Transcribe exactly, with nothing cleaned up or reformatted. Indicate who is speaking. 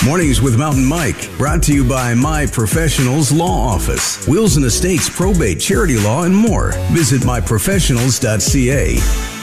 Speaker 1: Mornings with Mountain Mike, brought to you by My Professionals Law Office. Wills and Estates, probate, charity law, and more. Visit my professionals dot c a.